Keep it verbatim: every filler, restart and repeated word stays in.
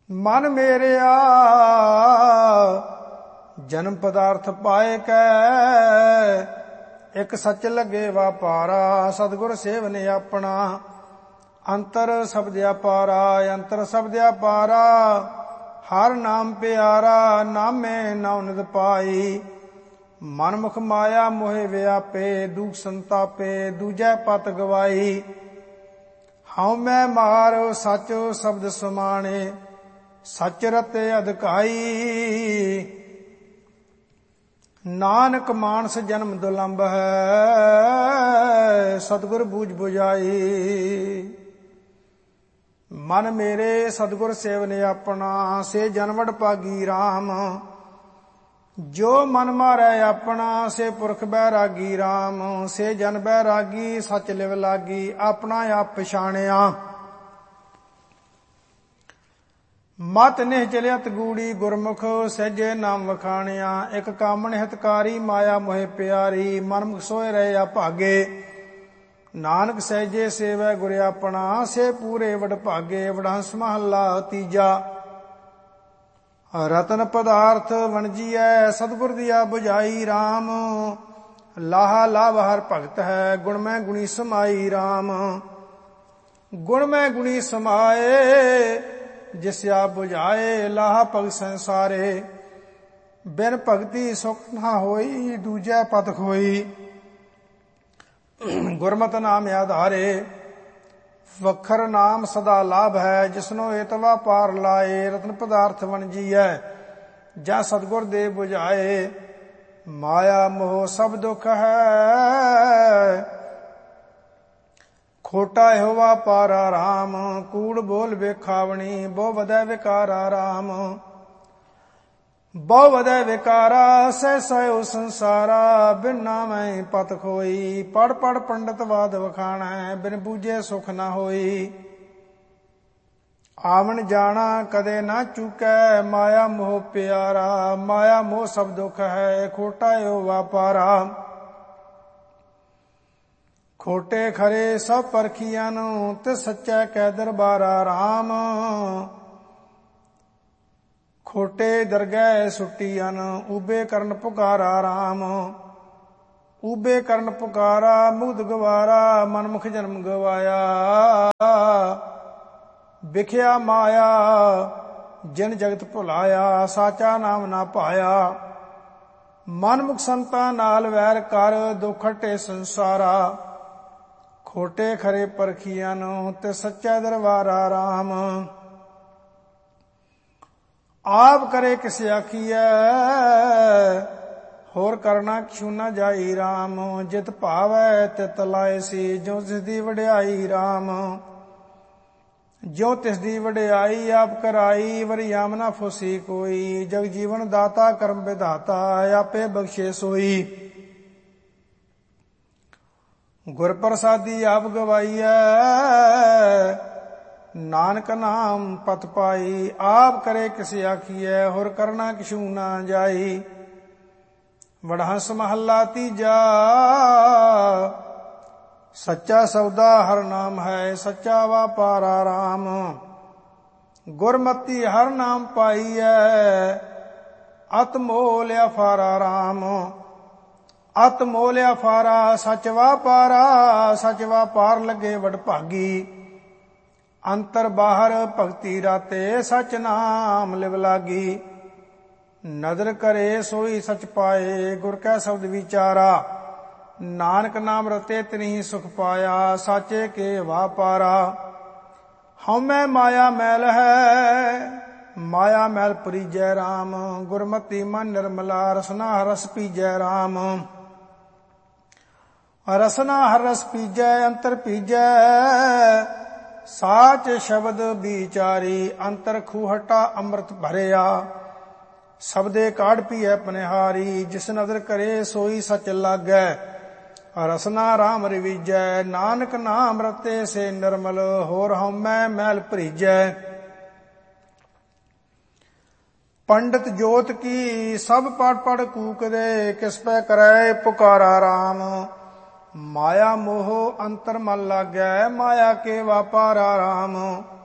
मन मेरिया जन्म पदार्थ पाए कै, एक सच लगे वापारा, सतगुर सेवने अपना। अंतर शब्द अपारा, अंतर शब्द अपारा, हर नाम प्यारा, नामे नवनिध पाई। मनमुख माया मोहे व्यापे, दुख संतापे, दूजै पत गवाई। हाउ मैं मार सच शब्द समाने, सच रते अधकाई। नानक मानस जन्म दुलंभ है, सतगुर बूझ बुझाई। मन मेरे सतगुर सेवने अपना, से जनवड़ पागी राम। जो मन मारै अपना, से पुरख बैरागी राम। से जन बैरागी, सच लिव लागी, अपना आप पछाणिया। मत निह चलियत गूड़ी, गुरमुख सहजे नाम वखाणिया। एक कामन हितकारी, माया मोहे प्यारी, मनमुख सोए रहे अभागे। नानक सहजे सेवै गुर अपना, से पूरे वड भागे। वडहंस महला तीजा। रतन पदार्थ वणजीਐ, सतगुर दिया बुझाई राम। लाहा लाभ हर भगत है, गुण में गुणी समाई राम। गुण में गुणी समाए, जिस्या बुझाए। लाहा भगत संसारे, बिन भगति सुख ना होई, दूजै पत खोई। गुरमत नाम आधारे, वखर नाम सदा लाभ है। जिसनो एतवा पार लाए, रतन पदार्थ वणजीਐ, जा सतगुर दे बुझाए। माया मोह सब दुख है, खोटा होवा पारा राम। कूड़ बोल बेखावणी, बहु वदै विकारा राम। बहु वदै विकारा, सह सयो संसारा। बिन नामै पत खोई, पढ़ पढ़ पंडित वाद वखाणै। बिन बूझे सुख न होई। आवन जाना कदे न चूकै, माया मोह प्यारा। माया मोह सब दुख है, खोटा होवा पारा। खोटे खरे सब परखियान, तिस सच्चै कै दरबारा राम। खोटे दरगह सुट्टियन, ऊबे करन पुकारा राम। ऊबे करन पुकारा, मुग्ध गवारा, मनमुख जन्म गवाया। बिख्या माया, जिन जगत भुलाया, साचा नाम ना पाया। मनमुख संता नाल वैर कर, दुख हटे संसारा। खोटे खरे परखियन, ते सच्चा दरबारा राम। आप करे किस आखियै, होर करना किछु न जाई राम। जित भावै तित लायसी, जो तिसदी वड्याई राम। जो तिसदी वड्याई आप कराई, वरियाम न फुसी कोई। जग जीवन दाता करम विधाता, आपे बख्शे सोई। गुर प्रसादी आप गवाईਐ, नानक नाम पत पाई। आप करे किस आखियै, होर करना किछु न जाई। वडहंस महला तीजा। सच्चा सौदा हर नाम है, सच्चा वापारा राम। गुरमति हर नाम पाईਐ, अत मोल अफारा राम। अत मोल अफारा, सच वापारा। सच वापार लगे वड भागी। अंतर बाहर भगति राते, सच नाम लिव लागी। नदर करे सोई सच पाए, गुर कै शब्द विचारा। नानक नाम रते तिन्हि सुख पाया, साचे के वापारा। हउमੈ माया मैल है, माया मैल परीजै राम। गुरमति मन निर्मला, रसना रस पीजै राम। रसना हर रस पीजै, अंतर पीजै, साच शब्द विचारी। अंतर खूहटा अमृत भरिया, शब्दे काढ़ पीए पनिहारी। जिस नदर करे सोई सच लागै, रसना राम रिवीजै। नानक नाम रते से निर्मल, होर हउमੈ मैल भरीजै। पंडित जोत की सब पढ़ पढ़ कूक दे, किस पै करै पुकारा राम। माया मोह अंतर मन लागै, माया के वापारा राम।